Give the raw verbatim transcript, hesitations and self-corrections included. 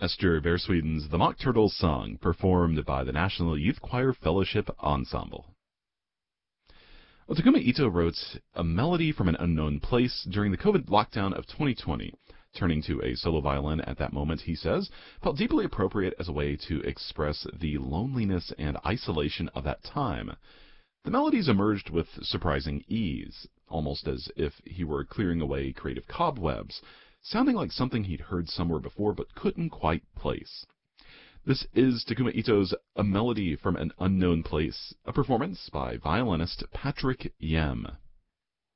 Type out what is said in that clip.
Esther Versweden's The Mock Turtles Song, performed by the National Youth Choir Fellowship Ensemble. Well, Takuma Ito wrote A Melody from an Unknown Place during the COVID lockdown of twenty twenty. Turning to a solo violin at that moment, he says, felt deeply appropriate as a way to express the loneliness and isolation of that time. The melodies emerged with surprising ease, almost as if he were clearing away creative cobwebs, sounding like something he'd heard somewhere before but couldn't quite place. This is Takuma Ito's A Melody from an Unknown Place, a performance by violinist Patrick Yem.